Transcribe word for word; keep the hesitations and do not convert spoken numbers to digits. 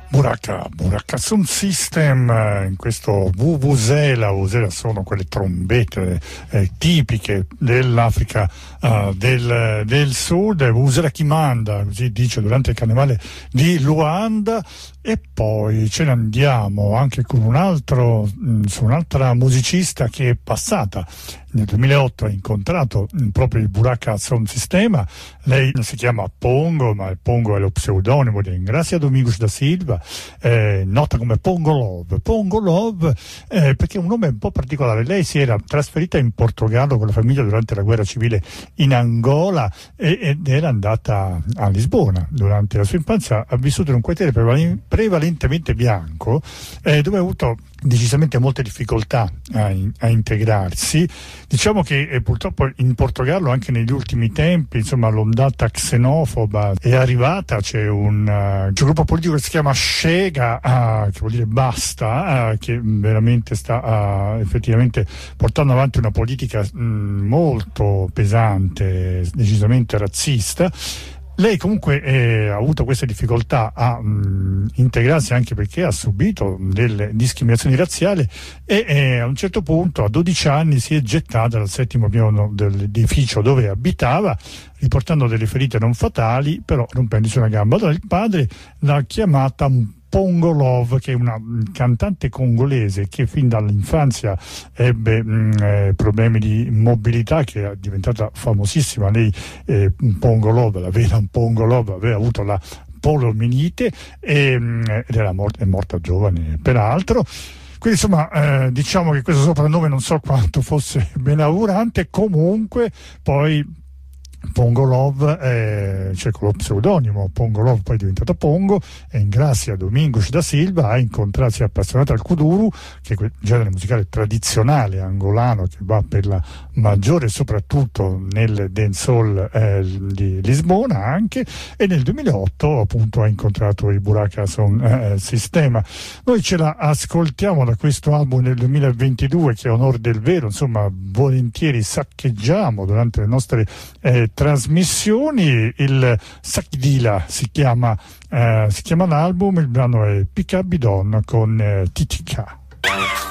Buraka, Buraka Sound System, in questo vuvuzela, vuvuzela sono quelle trombette eh, tipiche dell'Africa uh, del, del Sud, vuvuzela chi manda, così dice durante il carnevale di Luanda. E poi ce ne andiamo anche con un altro, mh, su un'altra musicista che è passata nel duemilaotto, ha incontrato mh, proprio il Buraka Sound System. Lei si chiama Pongo, ma il Pongo è lo pseudonimo di Ingrazia Domingos da Silva, eh, nota come Pongo Love. Pongo Love eh, perché è un nome un po' particolare. Lei si era trasferita in Portogallo con la famiglia durante la guerra civile in Angola e, ed era andata a Lisbona durante la sua infanzia. Ha vissuto in un quartiere prevalente prevalentemente bianco, eh, dove ha avuto decisamente molte difficoltà a, in, a integrarsi. Diciamo che eh, purtroppo in Portogallo anche negli ultimi tempi, insomma, l'ondata xenofoba è arrivata. C'è un, uh, c'è un gruppo politico che si chiama Chega, uh, che vuol dire basta, uh, che veramente sta uh, effettivamente portando avanti una politica mh, molto pesante, decisamente razzista. Lei comunque eh, ha avuto queste difficoltà a mh, integrarsi, anche perché ha subito delle discriminazioni razziali e eh, a un certo punto, a dodici anni, si è gettata dal settimo piano dell'edificio dove abitava, riportando delle ferite non fatali, però rompendosi una gamba. Allora il padre l'ha chiamata Pongo Love, che è una cantante congolese che fin dall'infanzia ebbe mh, eh, problemi di mobilità, che è diventata famosissima. Lei, eh, Pongo Love, la vera Pongo Love, aveva avuto la poliomielite e, mh, ed era morta, è morta giovane peraltro. Quindi insomma eh, diciamo che questo soprannome non so quanto fosse benaugurante. Comunque poi Pongo Love, eh, cioè con lo pseudonimo Pongo Love, poi è diventato Pongo, e Ingrazia Domingos da Silva ha incontrato, si è appassionata al kuduro, che è quel genere musicale tradizionale angolano che va per la maggiore soprattutto nel dancehall eh, di Lisbona anche, e nel duemilaotto appunto ha incontrato il Buraka Sound eh, System. Noi ce la ascoltiamo da questo album del duemilaventidue, che a onor del vero, insomma, volentieri saccheggiamo durante le nostre eh, trasmissioni. Il Sakdila si chiama, eh, si chiama l'album, il brano è Pika Bidon con eh, Titika.